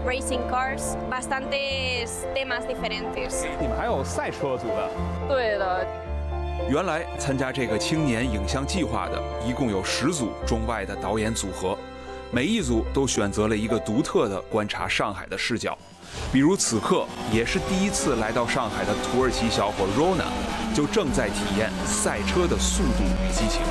racing cars, bastantes temas diferentes. 你们还有赛车组的？ 对的。 原来参加这个青年影像计划的，一共有10组中外的导演组合，每一组都选择了一个独特的观察上海的视角。比如此刻也是第一次来到上海的土耳其小伙 Rona， 就正在体验赛车的速度与激情。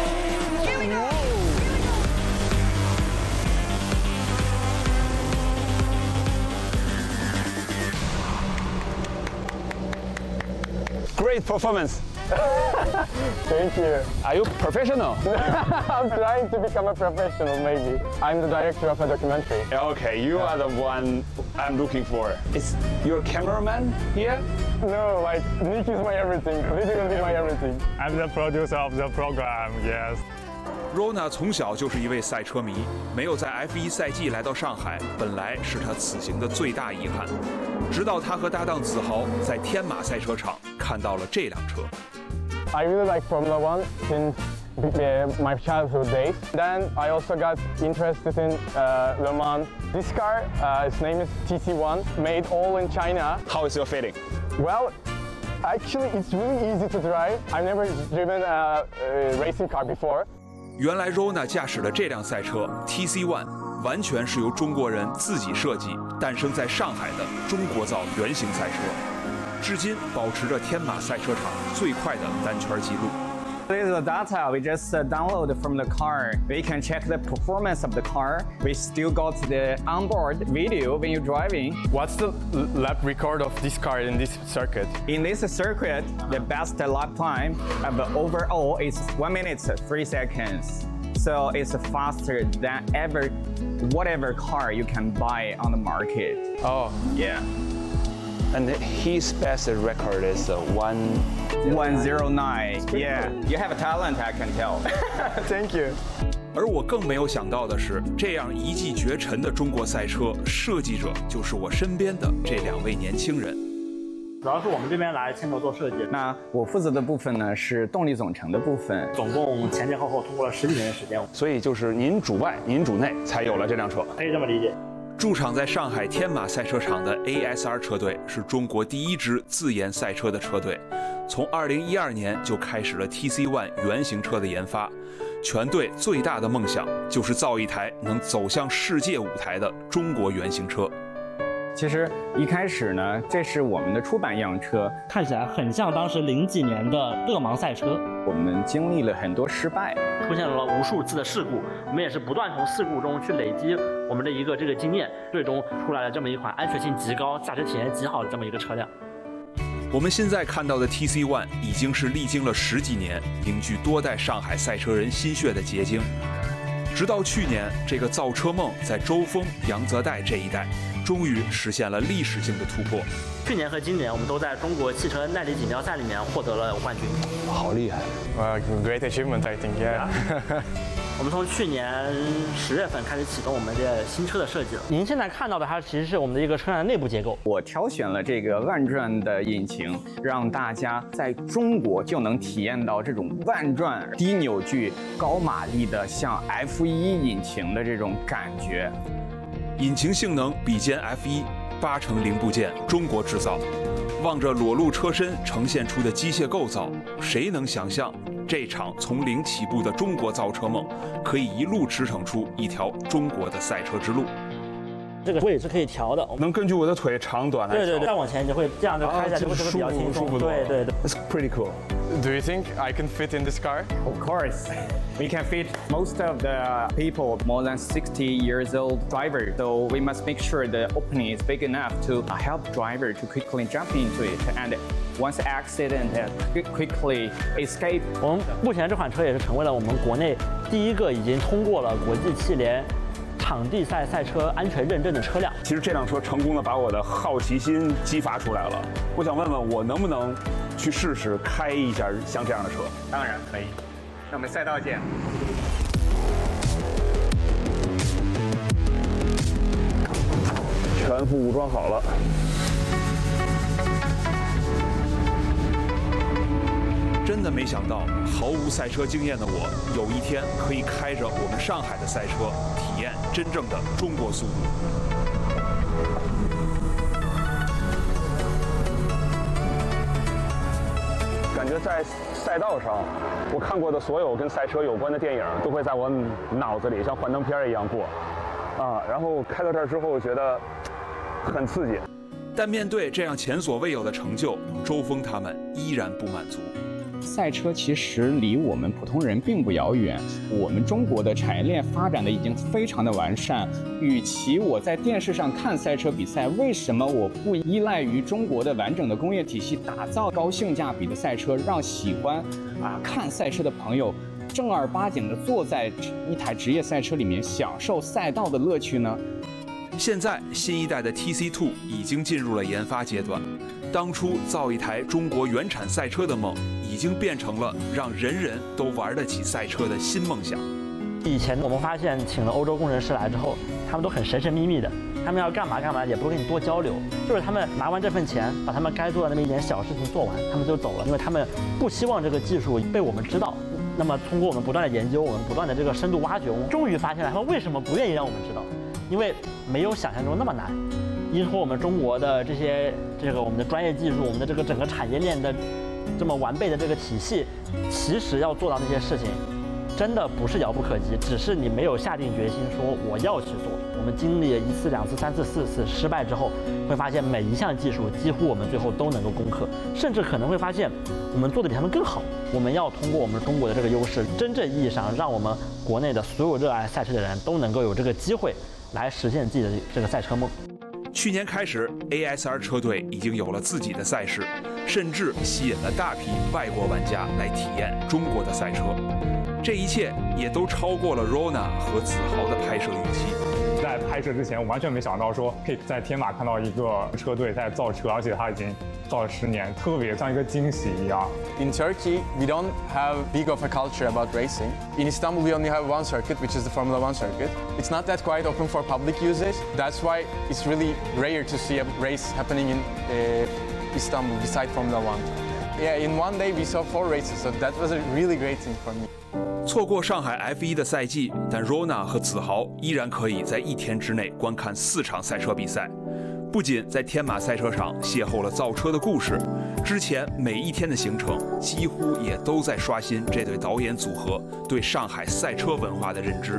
Great performance. Thank you. Are you professional? I'm trying to become a professional, maybe. I'm the director of a documentary. Okay, you are the one I'm looking for. Is your cameraman here? No, like, Nick is my everything, literally my everything. I'm the producer of the program, yes. Rona 从小就是一位赛车迷，没有在 F1 赛季来到上海，本来是他此行的最大遗憾。直到他和搭档子豪在天马赛车场看到了这辆车。 I really like Formula One since my childhood days. Then I also got interested in Le Mans. This car, its name is TC1, made all in China. How is your feeling? Well, actually, it's really easy to drive. I've never driven a racing car before. 原来 Rona 驾驶的这辆赛车 TC1 完全是由中国人自己设计、诞生在上海的中国造原型赛车，至今保持着天马赛车场最快的单圈纪录。 This is the data we just download from the car. We can check the performance of the car. We still got the onboard video when you're driving. What's the lap record of this car in this circuit? In this circuit, the best lap time of the overall is 1 minute 3 seconds. So it's faster than whatever car you can buy on the market. Oh, yeah. And his best record is 109. Yeah, you have a talent, I can tell. Thank you. 而我更没有想到的是，这样一骑绝尘的中国赛车设计者就是我身边的这2位年轻人。 主要是我们这边来牵头做设计。 那我负责的部分呢是动力总成的部分， 总共前前后后通过了10几年的时间。 所以就是您主外，您主内，才有了这辆车。 可以这么理解。 驻场在上海天马赛车场的 ASR 车队是中国第一支自研赛车的车队，从2012年就开始了 TC1 原型车的研发。全队最大的梦想就是造一台能走向世界舞台的中国原型车。 其实一开始呢，这是我们的出版样车， 看起来很像当时00几年的勒芒赛车。 我们经历了很多失败， 出现了无数次的事故，我们也是不断从事故中去累积我们的这个经验，最终出来了这么一款安全性极高、驾驶体验极好的这么一个车辆。 我们现在看到的 TC1 已经是历经了10几年，凝聚多代上海赛车人心血的结晶。直到去年，这个造车梦在周峰、杨泽岱这一代终于实现了历史性的突破。 去年和今年，我们都在中国汽车耐力锦标赛里面获得了冠军。 好厉害！ great achievement, I think, yeah. 我们从去年10月份开始启动我们的新车的设计了。您现在看到的，它其实是我们的一个车辆的内部结构。 我挑选了这个万转的引擎，让大家在中国就能体验到这种万转、低扭矩、高马力的像 F1 引擎的这种感觉。 引擎性能比肩 F1，8成零部件中国制造。望着裸露车身呈现出的机械构造，谁能想象这场从零起步的中国造车梦，可以一路驰骋出一条中国的赛车之路？ 这个位置可以调的， 能根据我的腿长短来调。 对，再往前就会这样就开下去会比较轻松。对。 It's pretty cool. Do you think I can fit in this car? Of course. We can fit most of the people more than 60 years old driver, so we must make sure the opening is big enough to help driver to quickly jump into it and once accident quickly escape. 我们目前这款车也是成为了我们国内第一个已经通过了国际汽联场地赛赛车安全认证的车辆。 其实这辆车成功的把我的好奇心激发出来了，我想问问我能不能去试试开一下像这样的车？ 当然可以。那我们赛道见。 全副武装好了。 真的没想到，毫无赛车经验的我，有一天可以开着我们上海的赛车，体验真正的中国速度。 在赛道上，我看过的所有跟赛车有关的电影都会在我脑子里像幻灯片一样过，然后开到这儿之后，我觉得很刺激。 但面对这样前所未有的成就，周峰他们依然不满足。 赛车其实离我们普通人并不遥远，我们中国的产业链发展的已经非常的完善。与其我在电视上看赛车比赛，为什么我不依赖于中国的完整的工业体系，打造高性价比的赛车，让喜欢看赛车的朋友正儿八经的坐在一台职业赛车里面，享受赛道的乐趣呢？ 现在新一代的 TC2 已经进入了研发阶段，当初造一台中国原产赛车的梦，已经变成了让人人都玩得起赛车的新梦想。 以前我们发现请了欧洲工程师来之后，他们都很神神秘秘的，他们要干嘛干嘛，也不会跟你多交流，就是他们拿完这份钱，把他们该做的那么一点小事情做完，他们就走了，因为他们不希望这个技术被我们知道。那么通过我们不断的研究，我们不断的这个深度挖掘，我们终于发现了他们为什么不愿意让我们知道，因为没有想象中那么难。依托我们中国的我们的专业技术，我们的这个整个产业链的这么完备的这个体系，其实要做到那些事情，真的不是遥不可及，只是你没有下定决心说我要去做。我们经历了1次、2次、3次、4次失败之后，会发现每一项技术几乎我们最后都能够攻克，甚至可能会发现我们做的比他们更好。我们要通过我们中国的这个优势，真正意义上让我们国内的所有热爱赛车的人都能够有这个机会来实现自己的这个赛车梦。 去年开始 ，ASR 车队已经有了自己的赛事，甚至吸引了大批外国玩家来体验中国的赛车。这一切也都超过了 Rona 和子豪的拍摄预期。 在拍摄之前，我完全没想到说可以在天马看到一个车队在造车，而且他已经造了10年，特别像一个惊喜一样。 In Turkey, we don't have big of a culture about racing. In Istanbul, we only have one circuit, which is the Formula One circuit. It's not that quite open for public usage. That's why it's really rare to see a race happening in Istanbul beside Formula One. Yeah, in one day we saw 4 races, so that was a really great thing for me. 错过上海 F1 的赛季，但 Rona 和子豪依然可以在1天之内观看4场赛车比赛。不仅在天马赛车场邂逅了造车的故事，之前每一天的行程几乎也都在刷新这对导演组合对上海赛车文化的认知。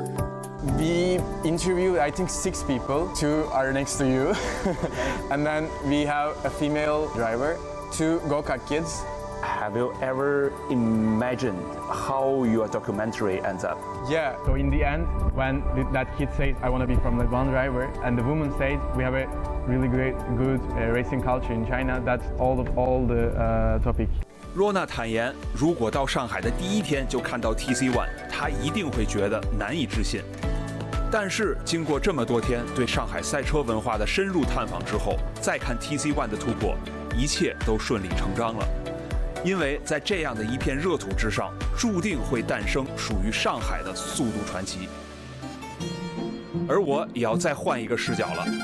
We interviewed, I think, 6 people. 2 are next to you. And then we have a female driver, 2 go-kart kids. Have you ever imagined how your documentary ends up? Yeah. So in the end, when that kid says, I want to be Formula One driver, and the woman says, we have a really good racing culture in China, that's all the topic. Rona 坦言，如果到上海的第1天就看到 TC1， 他一定会觉得难以置信。但是经过这么多天对上海赛车文化的深入探访之后，再看 TC1 的突破，一切都顺理成章了。因为在这样的一片热土之上，注定会诞生属于上海的速度传奇。而我也要再换一个视角了。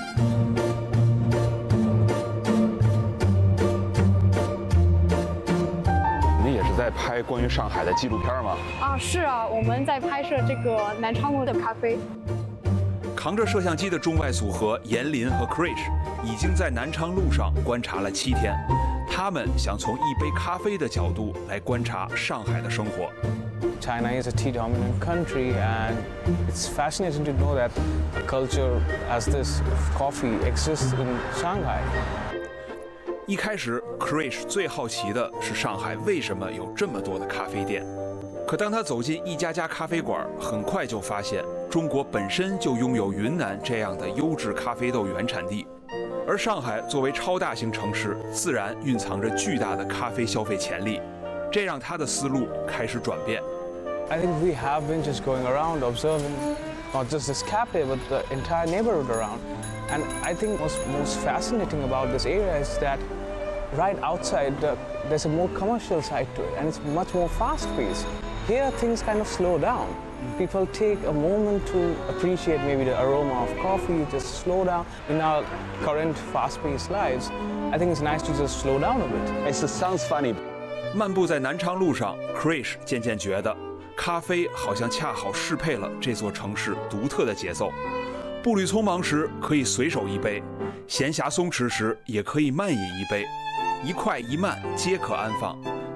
你们也是在拍关于上海的纪录片吗？ 是啊，我们在拍摄这个南昌路的咖啡。 扛着摄像机的中外组合严林和 Krish 已经在南昌路上观察了7天。他们想从一杯咖啡的角度来观察上海的生活。 China is a tea-dominant country, and it's fascinating to know that a culture as this coffee exists in Shanghai. 一开始 ，Krish 最好奇的是上海为什么有这么多的咖啡店。可当他走进一家咖啡馆，很快就发现中国本身就拥有云南这样的优质咖啡豆原产地。而上海作为超大型城市，自然蕴藏着巨大的咖啡消费潜力，这让他的思路开始转变。 I think we have been just going around observing not just this cafe but the entire neighborhood around. And I think what's most fascinating about this area is that right outside there's a more commercial side to it, and it's much more fast-paced. Here things kind of slow down. People take a moment to appreciate maybe the aroma of coffee, just slow down. In our current fast-paced lives, I think it's nice to just slow down a bit. It sounds funny. 漫步在南昌路上 ，Krish 渐渐觉得，咖啡好像恰好适配了这座城市独特的节奏。步履匆忙时可以随手一杯，闲暇松弛时也可以慢饮一杯，一快一慢皆可安放，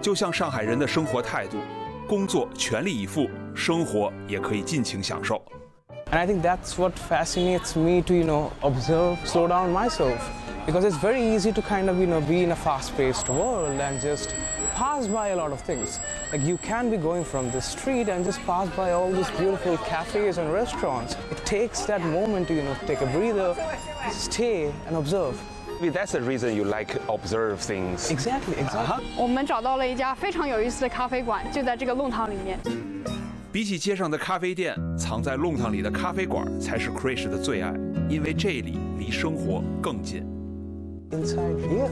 就像上海人的生活态度，工作全力以赴，生活也可以尽情享受。 And I think that's what fascinates me to, observe, slow down myself. Because it's very easy to kind of, be in a fast-paced world and just pass by a lot of things. Like you can be going from the street and just pass by all these beautiful cafes and restaurants. It takes that moment to, take a breather, stay and observe. Maybe that's the reason you like observe things. Exactly. 我们找到了一家非常有意思的咖啡馆，就在这个弄堂里面。 比起街上的咖啡店，藏在弄堂里的咖啡馆才是 Krish 的最爱，因为这里离生活更近。 Inside here,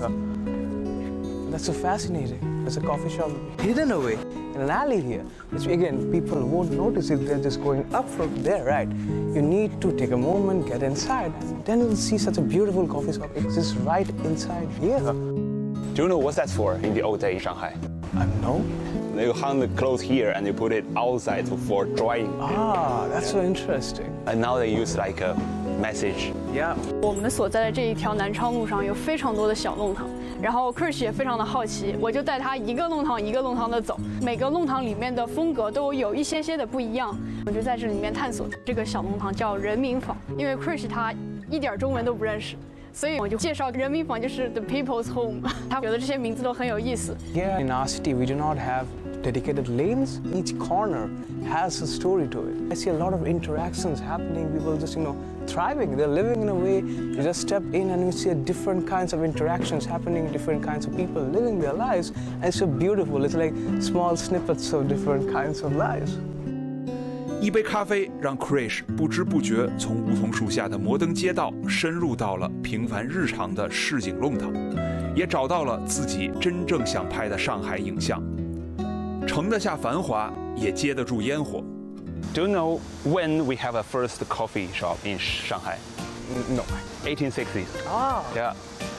that's so fascinating. There's a coffee shop hidden away in an alley here, which again people won't notice if they're just going up from there, right? You need to take a moment, get inside, and then you'll see such a beautiful coffee shop exists right inside here. Do you know what that's for in the old day in Shanghai? No. You hang the clothes here and you put it outside for drying. Ah, that's so interesting. And now they use like a message. Yeah. 我们所在的这一条南昌路上有非常多的小弄堂，然后 Krish 也非常的好奇，我就带他一个弄堂一个弄堂的走，每个弄堂里面的风格都有一些的不一样，我就在这里面探索。这个小弄堂叫人民坊，因为 Krish 他一点中文都不认识。所以我就介绍人民坊就是 the people's home， 它有的这些名字都很有意思。 Yeah, in our city we do not have dedicated lanes. Each corner has a story to it. I see a lot of interactions happening. People just, thriving. They're living in a way. You just step in and you see different kinds of interactions happening, different kinds of people living their lives. And it's so beautiful. It's like small snippets of different kinds of lives. 一杯咖啡让 Krish 不知不觉从梧桐树下的摩登街道深入到了平凡日常的市井弄堂，也找到了自己真正想拍的上海影像，盛得下繁华，也接得住烟火。 Do you know when we have a first coffee shop in Shanghai? No. 1860s. Ah. Yeah.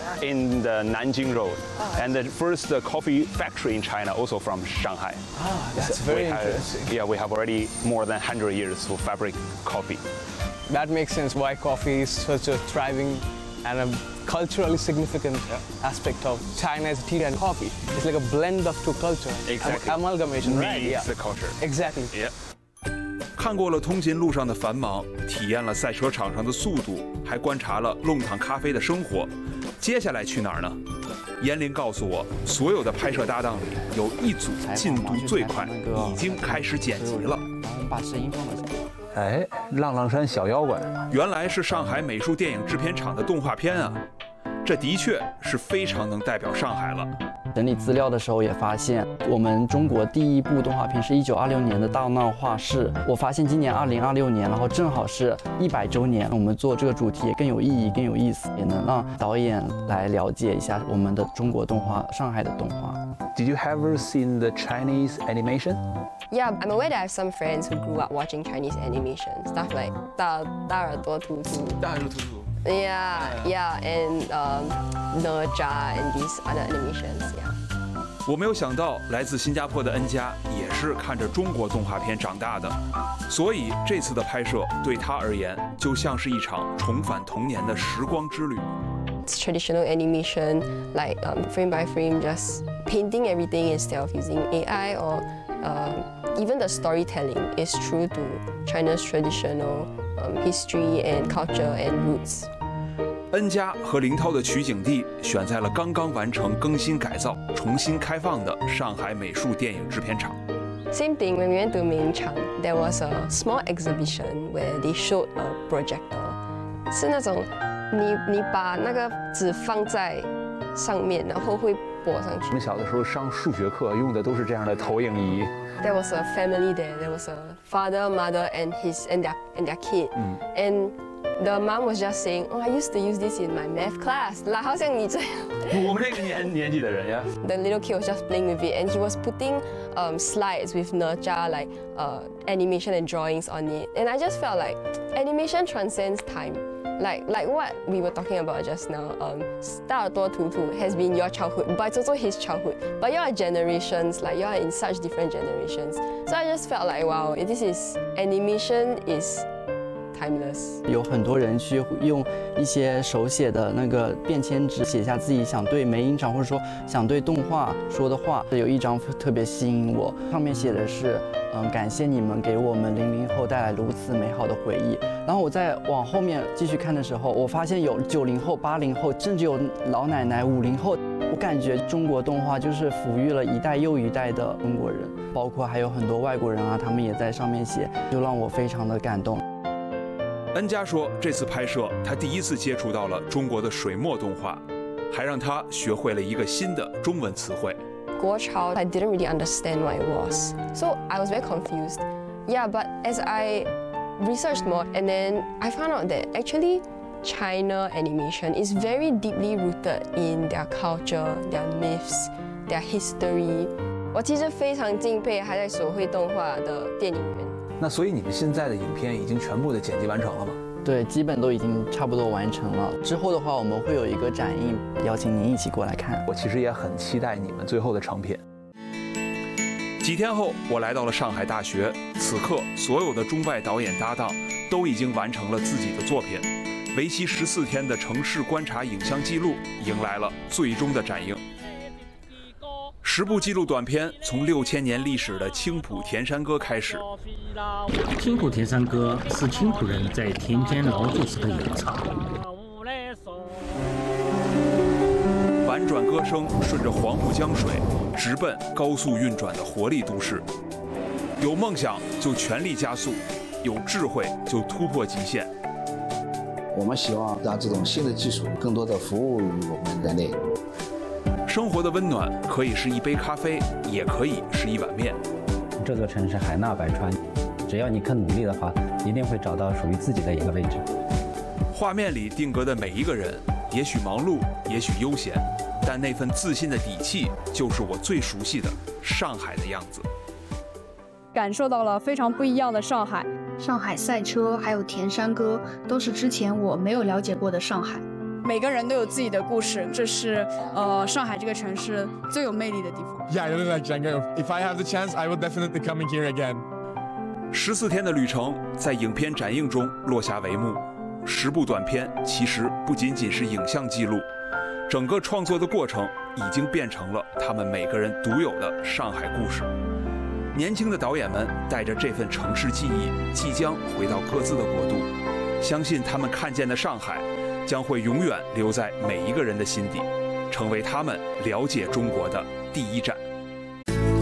In the Nanjing Road. And the first coffee factory in China also from Shanghai. Ah, that's very interesting. Yeah, we have already more than 100 years to fabric coffee. That makes sense why coffee is such a thriving and a culturally significant aspect of China's tea and coffee. It's like a blend of two cultures. Exactly. Amalgamation, right? Meets Yeah. the culture. Exactly. Yeah. 看过了通勤路上的繁忙，体验了赛车场上的速度，还观察了弄堂咖啡的生活。接下来去哪儿呢？严林告诉我，所有的拍摄搭档里有一组进度最快，已经开始剪辑了。 然后我们把声音放到这里。 哎，浪浪山小妖怪， 原来是上海美术电影制片厂的动画片啊！这的确是非常能代表上海了。 整理资料的时候也发现，我们中国第一部动画片是1926年的《大闹画室》。我发现今年2026年，然后正好是100周年，我们做这个主题也更有意义、更有意思，也能让导演来了解一下我们的中国动画、上海的动画。 Did you ever seen the Chinese animation? Yeah, I'm aware that I have some friends who grew up watching Chinese animation, stuff like 大耳朵图图。 大耳朵图图。 Yeah, and哪吒 and these other animations. Yeah. 我没有想到，来自新加坡的恩佳也是看着中国动画片长大的，所以这次的拍摄对他而言就像是一场重返童年的时光之旅。 It's traditional animation, like frame by frame, just painting everything instead of using AI or even the storytelling is true to China's traditional history and culture and roots. 恩佳和林涛的取景地选在了刚刚完成更新改造、重新开放的上海美术电影制片厂。 Same thing, when we went to Mingchang, there was a small exhibition where they showed a projector. 是那种你把那个纸放在上面，然后会播上去。 我们小的时候上数学课用的都是这样的投影仪。 There was a family there. There was a father, mother, and their kid. And the mom was just saying, "Oh, I used to use this in my math class." 好像你这样。 我们这个年纪的人呀。 The little kid was just playing with it, and he was putting slides with哪吒, like animation and drawings on it. And I just felt like animation transcends time. Like what we were talking about just now, 大耳朵图图 has been your childhood, but it's also his childhood. But you are generations, like you are in such different generations. So I just felt like, wow, this is animation is timeless. 有很多人去用一些手写的那个便签纸写下自己想对梅影厂或者说想对动画说的话。有一张特别吸引我，上面写的是感谢你们给我们00后带来如此美好的回忆。然后我再往后面继续看的时候，我发现有90后、80后，甚至有老奶奶50后。我感觉中国动画就是抚育了一代又一代的中国人，包括还有很多外国人啊，他们也在上面写，就让我非常的感动。 恩佳说，这次拍摄他第一次接触到了中国的水墨动画，还让他学会了一个新的中文词汇。 国潮 I didn't really understand what it was, so I was very confused. Yeah, but as I researched more, and then I found out that actually China animation is very deeply rooted in their culture, their myths, their history. 我其实非常敬佩还在手绘动画的电影人。 那所以你们现在的影片已经全部的剪辑完成了吗？ 对，基本都已经差不多完成了。之后的话，我们会有一个展映，邀请您一起过来看。 我其实也很期待你们最后的成品。 几天后，我来到了上海大学，此刻所有的中外导演搭档都已经完成了自己的作品。为期14天的城市观察影像记录迎来了最终的展映。10部纪录短片从6000年历史的青浦田山歌开始。 青浦田山歌是青浦人在田间劳作时的咏唱。 婉转歌声顺着黄浦江水，直奔高速运转的活力都市。有梦想就全力加速，有智慧就突破极限。 我们希望让这种新的技术更多的服务于我们人类。 生活的温暖可以是一杯咖啡，也可以是一碗面。 这座城市海纳百川，只要你肯努力的话，一定会找到属于自己的一个位置。 画面里定格的每一个人，也许忙碌，也许悠闲，但那份自信的底气，就是我最熟悉的上海的样子。 感受到了非常不一样的上海。 上海赛车还有田山歌，都是之前我没有了解过的上海。 每个人都有自己的故事，这是上海这个城市最有魅力的地方。 Yeah, I really like Django. If I have the chance, I will definitely coming here again. 14天的旅程在影片展映中落下帷幕。10部短片其实不仅仅是影像记录，整个创作的过程已经变成了他们每个人独有的上海故事。年轻的导演们带着这份城市记忆，即将回到各自的国度。相信他们看见的上海，将会永远留在每一个人的心底，成为他们了解中国的第一站。